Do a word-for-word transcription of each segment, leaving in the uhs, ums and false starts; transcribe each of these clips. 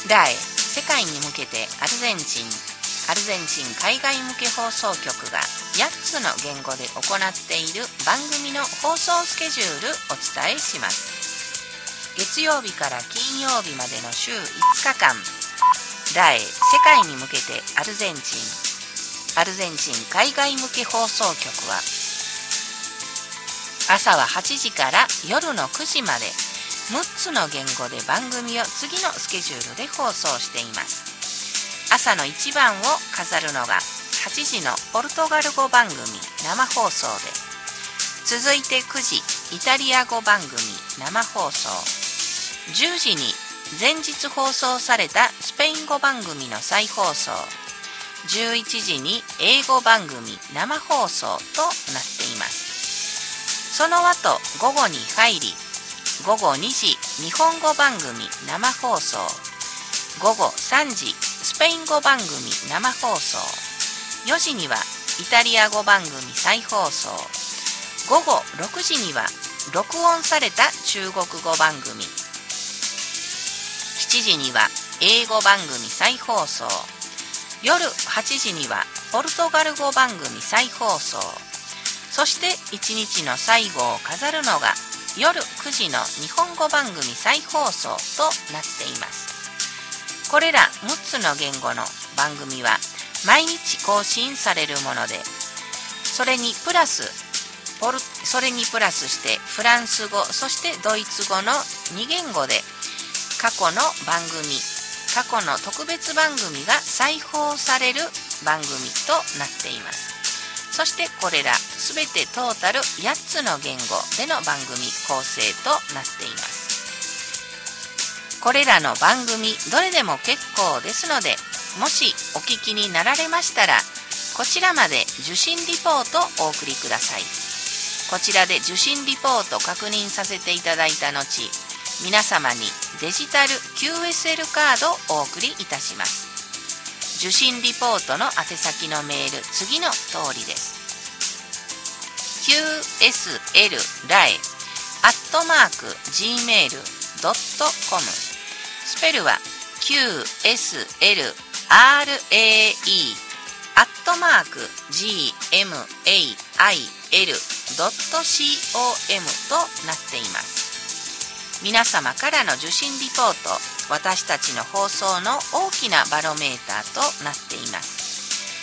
ラエ世界に向けてアルゼンチンアルゼンチン海外向け放送局がやっつの言語で行っている番組の放送スケジュールお伝えします。月曜日から金曜日までの週いつかかん、ラエ世界に向けてアルゼンチンアルゼンチン海外向け放送局は朝ははちじから夜のくじまでむっつの言語で番組を次のスケジュールで放送しています。朝のいちばんを飾るのがはちじのポルトガル語番組生放送で、続いてくじイタリア語番組生放送、じゅうじに前日放送されたスペイン語番組の再放送、じゅういちじに英語番組生放送となっています。その後午後に入り、ごごにじ日本語番組生放送、ごごさんじスペイン語番組生放送、よじにはイタリア語番組再放送、ごごろくじには録音された中国語番組、しちじには英語番組再放送、夜はちじにはポルトガル語番組再放送、そしていちにちの最後を飾るのが夜くじの日本語番組再放送となっています。これらむっつの言語の番組は毎日更新されるもので、それにプラスポルそれにプラスしてフランス語、そしてドイツ語のに言語で過去の番組、過去の特別番組が再放される番組となっています。そしてこれらすべてトータルやっつの言語での番組構成となっています。これらの番組どれでも結構ですので、もしお聞きになられましたら、こちらまで受信リポートをお送りください。こちらで受信リポート確認させていただいた後、皆様にデジタル キューエスエル カードをお送りいたします。受信リポートの宛先のメール、次の通りです。キューエスエル ラエ アットマーク ジーメール ドットコム、 スペルは キューエスエル アールエーイー アットマーク ジーエムエーアイエル ドットコム となっています。皆様からの受信リポート、私たちの放送の大きなバロメーターとなっています。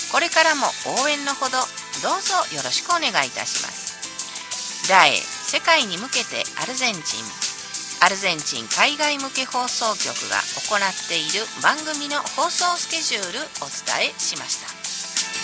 これからも応援のほどどうぞよろしくお願いいたします。ラエ世界に向けてアルゼンチンアルゼンチン海外向け放送局が行っている番組の放送スケジュールお伝えしました。